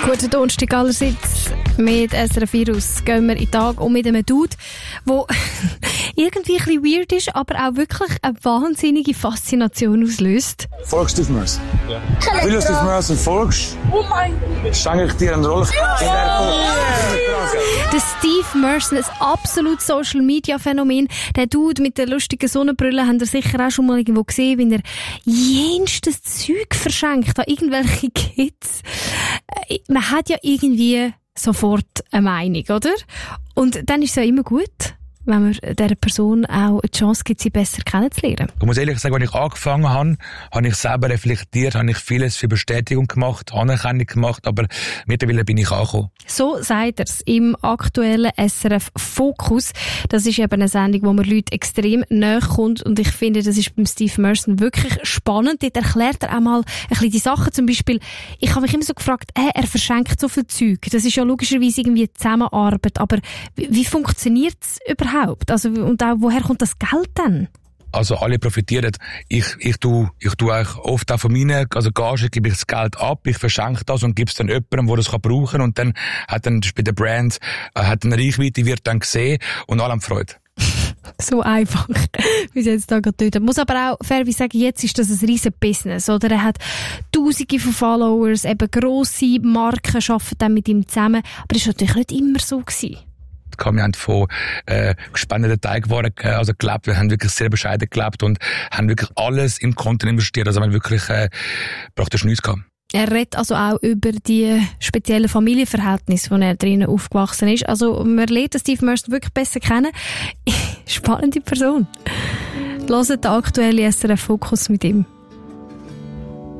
Guten Donnerstag allerseits. Mit SRF Virus gehen wir in den Tag und mit einem Dude, der irgendwie ein bisschen weird ist, aber auch wirklich eine wahnsinnige Faszination auslöst. Folgst Steve Merson? Ja. Weil du Steve Merson folgst, schenke ich dir eine Rolle. Der Steve Merson, ein absolutes Social-Media-Phänomen. Der Dude mit der lustigen Sonnenbrille, habt ihr sicher auch schon mal irgendwo gesehen, wie er jenstes Zeug verschenkt an irgendwelche Kids. Man hat ja irgendwie sofort eine Meinung, oder? Und dann ist es ja immer gut, wenn man dieser Person auch eine Chance gibt, sie besser kennenzulernen. Ich muss ehrlich sagen, als ich angefangen habe ich selber reflektiert, habe ich vieles für Bestätigung gemacht, Anerkennung gemacht, aber mittlerweile bin ich angekommen. So sagt er es im aktuellen SRF Fokus. Das ist eben eine Sendung, wo man Leute extrem nahe kommt und ich finde, das ist beim Steve Merson wirklich spannend. Dort erklärt er auch mal ein bisschen die Sachen. Zum Beispiel, ich habe mich immer so gefragt, er verschenkt so viel Zeug. Das ist ja logischerweise irgendwie Zusammenarbeit, aber wie funktioniert es überhaupt? Also, und auch, woher kommt das Geld dann? Also alle profitieren. Ich tue auch oft auch von meinen, also Gage gebe ich das Geld ab, ich verschenke das und gebe es dann jemandem, der das brauchen kann und dann hat dann bei der Brand hat eine Reichweite, wird dann gesehen und alle haben Freude. So einfach, wie sie jetzt da gerade tun. Muss aber auch fair wie sagen, jetzt ist das ein riesen Business, oder? Er hat Tausende von Followers, eben grosse Marken arbeiten dann mit ihm zusammen, aber das war natürlich nicht immer so gewesen. Wir haben von gespendeten Teigwaren also gelebt. Wir haben wirklich sehr bescheiden gelebt und haben wirklich alles im Content investiert. Also wir haben wirklich praktisch nichts gehabt. Er redet also auch über die speziellen Familienverhältnisse, wo er drinnen aufgewachsen ist. Also man lernt Steve Merson wirklich besser kennen. Spannende Person. Hört den aktuellen SRF Fokus mit ihm.